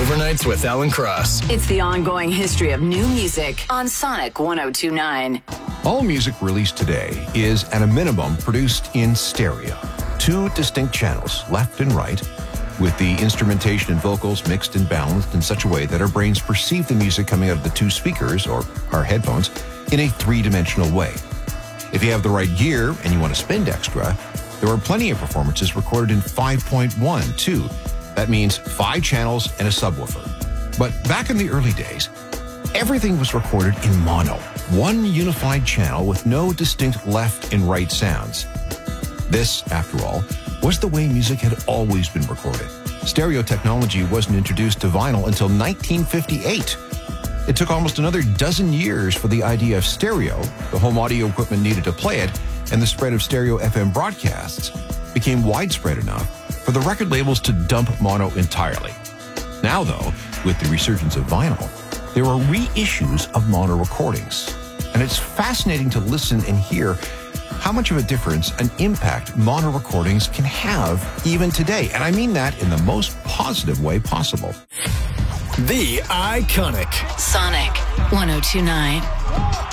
Overnights with Alan Cross. It's the ongoing history of new music on Sonic 102.9. All music released today is, at a minimum, produced in stereo. 2 distinct channels, left and right, with the instrumentation and vocals mixed and balanced in such a way that our brains perceive the music coming out of the 2 speakers, or our headphones, in a 3-dimensional way. If you have the right gear and you want to spend extra, there are plenty of performances recorded in 5.1, too. That means 5 channels and a subwoofer. But back in the early days, everything was recorded in mono, 1 unified channel with no distinct left and right sounds. This, after all, was the way music had always been recorded. Stereo technology wasn't introduced to vinyl until 1958. It took almost another dozen years for the idea of stereo, the home audio equipment needed to play it, and the spread of stereo FM broadcasts became widespread enough for the record labels to dump mono entirely. Now, though, with the resurgence of vinyl, there are reissues of mono recordings. And it's fascinating to listen and hear how much of a difference, an impact mono recordings can have even today. And I mean that in the most positive way possible. The Iconic Sonic 102.9.